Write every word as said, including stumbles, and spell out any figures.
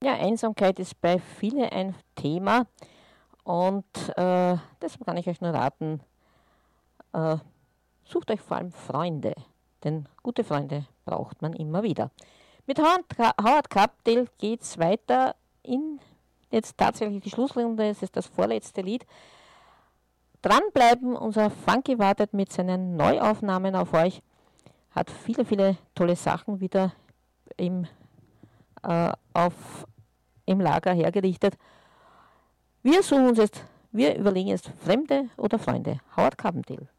Ja, Einsamkeit ist bei vielen ein Thema und äh, deshalb kann ich euch nur raten, äh, sucht euch vor allem Freunde, denn gute Freunde braucht man immer wieder. Mit Howard, Ka- Howard Carpendale geht es weiter in jetzt tatsächlich die Schlussrunde, es ist das vorletzte Lied. Dranbleiben, unser Funky wartet mit seinen Neuaufnahmen auf euch, hat viele, viele tolle Sachen wieder im, äh, auf, im Lager hergerichtet. Wir suchen uns jetzt, wir überlegen jetzt Fremde oder Freunde. Howard Carpendale.